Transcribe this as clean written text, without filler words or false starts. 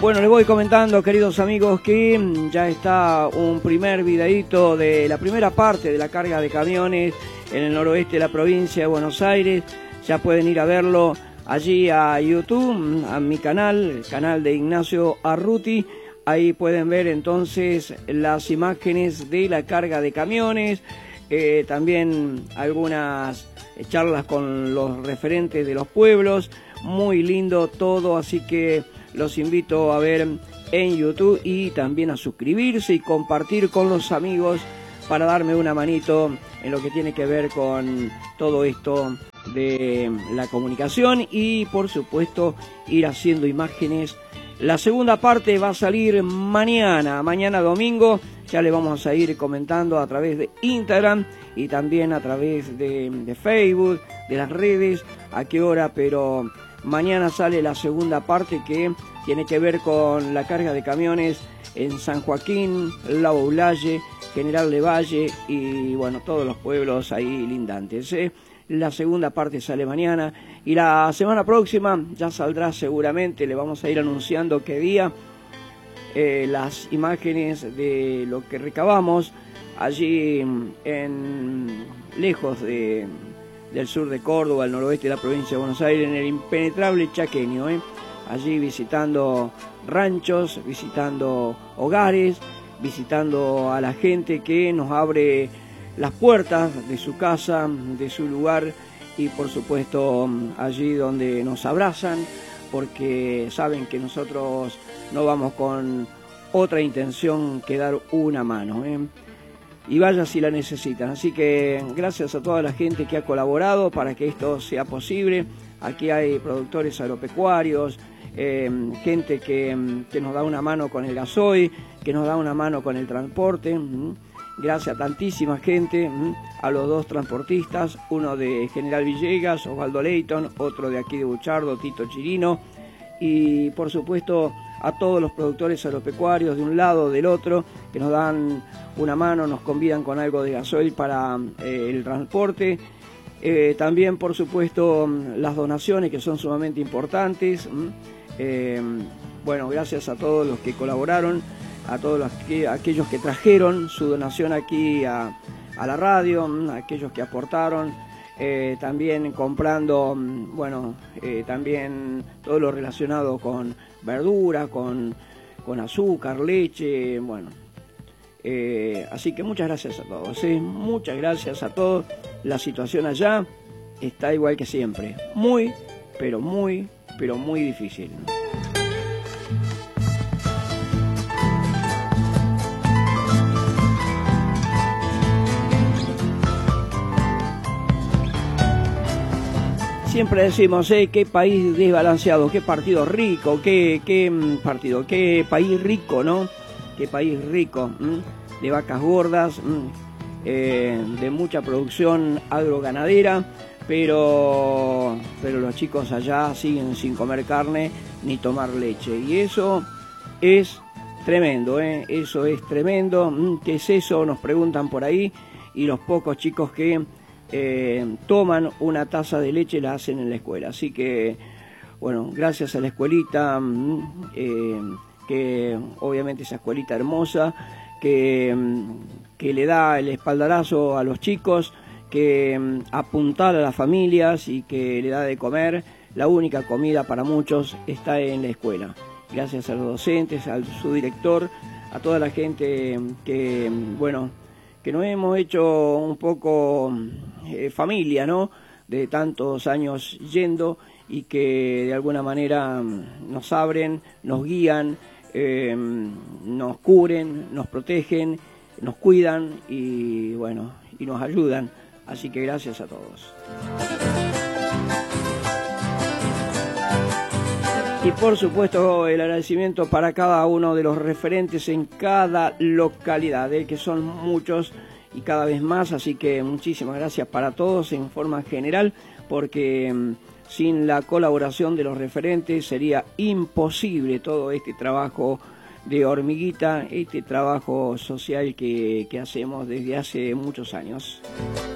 Bueno, les voy comentando, queridos amigos, que ya está un primer videíto de la primera parte de la carga de camiones en el noroeste de la provincia de Buenos Aires. Ya pueden ir a verlo allí a YouTube, a mi canal, el canal de Ignacio Arruti. Ahí pueden ver entonces las imágenes de la carga de camiones, también algunas charlas con los referentes de los pueblos. Muy lindo todo, así que los invito a ver en YouTube y también a suscribirse y compartir con los amigos para darme una manito en lo que tiene que ver con todo esto de la comunicación y por supuesto ir haciendo imágenes. La segunda parte va a salir mañana domingo, ya le vamos a ir comentando a través de Instagram y también a través de Facebook, de las redes, a qué hora, pero mañana sale la segunda parte que tiene que ver con la carga de camiones en San Joaquín, La Boulaye, General Lavalle y bueno, todos los pueblos ahí lindantes. La segunda parte sale mañana y la semana próxima ya saldrá seguramente, le vamos a ir anunciando qué día, las imágenes de lo que recabamos allí lejos del sur de Córdoba, al noroeste de la provincia de Buenos Aires, en el impenetrable chaqueño, allí visitando ranchos, visitando hogares, visitando a la gente que nos abre las puertas de su casa, de su lugar y por supuesto allí donde nos abrazan, porque saben que nosotros no vamos con otra intención que dar una mano, y vaya si la necesitan. Así que gracias a toda la gente que ha colaborado para que esto sea posible. Aquí hay productores agropecuarios, gente que nos da una mano con el gasoil, que nos da una mano con el transporte. Gracias a tantísima gente, a los dos transportistas, uno de General Villegas, Osvaldo Leighton, otro de aquí de Buchardo, Tito Chirino, y por supuesto a todos los productores agropecuarios de un lado o del otro, que nos dan una mano, nos convidan con algo de gasoil para el transporte. También, por supuesto, las donaciones que son sumamente importantes. Bueno, gracias a todos los que colaboraron, a todos aquellos que trajeron su donación aquí a la radio, aquellos que aportaron, también comprando, bueno, también todo lo relacionado con verdura, con azúcar, leche, bueno. Así que muchas gracias a todos, muchas gracias a todos. La situación allá está igual que siempre, muy, pero muy difícil. Siempre decimos, qué país desbalanceado, qué partido rico, qué país rico, ¿no? Qué país rico, de vacas gordas, de mucha producción agroganadera, pero los chicos allá siguen sin comer carne ni tomar leche. Y eso es tremendo, eso es tremendo. ¿Qué es eso? Nos preguntan por ahí, y los pocos chicos que toman una taza de leche la hacen en la escuela. Así que, bueno, gracias a la escuelita, que obviamente esa escuelita hermosa, que le da el espaldarazo a los chicos, que apuntala a las familias y que le da de comer. La única comida para muchos está en la escuela. Gracias a los docentes, a su director, a toda la gente que, bueno, que nos hemos hecho un poco familia, ¿no? De tantos años yendo y que de alguna manera nos abren, nos guían, nos cubren, nos protegen, nos cuidan y bueno, y nos ayudan. Así que gracias a todos. Y por supuesto el agradecimiento para cada uno de los referentes en cada localidad, que son muchos y cada vez más, así que muchísimas gracias para todos en forma general, porque sin la colaboración de los referentes sería imposible todo este trabajo de hormiguita, este trabajo social que hacemos desde hace muchos años.